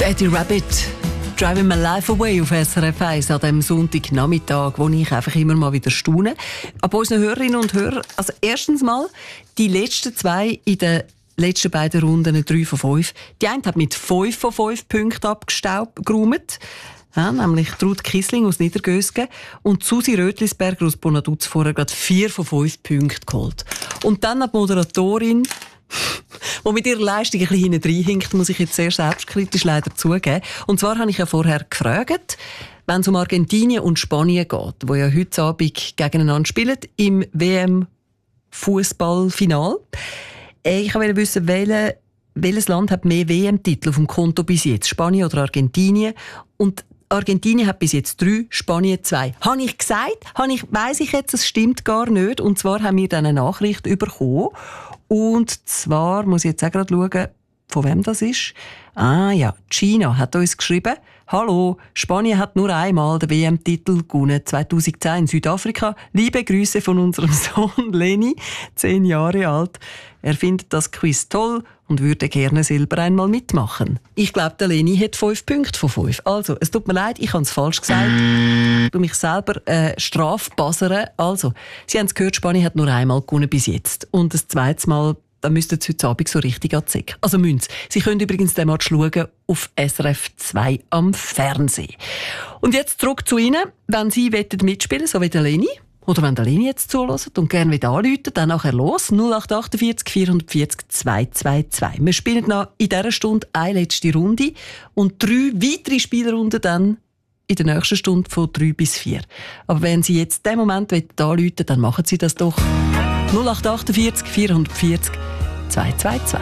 Eddie Rabbit, «Driving My Life Away» auf SRF 1 an diesem Sonntagnachmittag, wo ich einfach immer mal wieder staune. Aber unseren Hörerinnen und Hörern, also erstens mal, die letzten zwei in den letzten beiden Runden 3 von 5. Die eine hat mit 5 von 5 Punkten abgeräumt. Ja, nämlich Ruth Kissling aus Niedergösgen und Susi Rötlisberger aus Bonaduz vorher gerade 4 von 5 Punkten geholt. Und dann hat die Moderatorin, die mit ihrer Leistung ein bisschen hinten reinhinkt, muss ich jetzt sehr selbstkritisch leider zugeben. Und zwar habe ich ja vorher gefragt, wenn es um Argentinien und Spanien geht, wo ja heute Abend gegeneinander spielen, im WM-Fußballfinal. Ich wollte wissen, welches Land hat mehr WM-Titel auf dem Konto bis jetzt? Spanien oder Argentinien? Und Argentinien hat bis jetzt 3, Spanien 2. Habe ich gesagt? Weiss ich jetzt, es stimmt gar nicht. Und zwar haben wir dann eine Nachricht bekommen. Und zwar, muss ich jetzt auch gerade schauen, von wem das ist. Ah ja, China hat uns geschrieben: «Hallo, Spanien hat nur einmal den WM-Titel gewonnen, 2010 in Südafrika. Liebe Grüße von unserem Sohn Leni, 10 Jahre alt. Er findet das Quiz toll und würde gerne selber einmal mitmachen.» Ich glaube, der Leni hat 5 Punkte von 5. Also, es tut mir leid, ich habe es falsch gesagt. Ich tue mich selber strafbasern. Also, Sie haben es gehört, Spanien hat nur einmal gewonnen bis jetzt. Und das zweite Mal, dann müssten Sie heute Abend so richtig an die Säcke. Also müssen Sie. Sie können übrigens den Match schauen auf SRF 2 am Fernsehen. Und jetzt zurück zu Ihnen. Wenn Sie mitspielen wollen, so wie der Leni, oder wenn der Leni jetzt zuhört und gerne wieder anrufen, dann nachher los. 0848 440 222. Wir spielen noch in dieser Stunde eine letzte Runde und 3 weitere Spielrunden dann in der nächsten Stunde von 3 bis 4. Aber wenn Sie jetzt in diesem Moment anrufen, dann machen Sie das doch. 0848 440 222.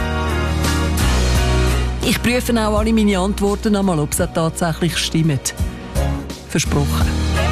Ich prüfe auch alle meine Antworten einmal, ob sie tatsächlich stimmen. Versprochen.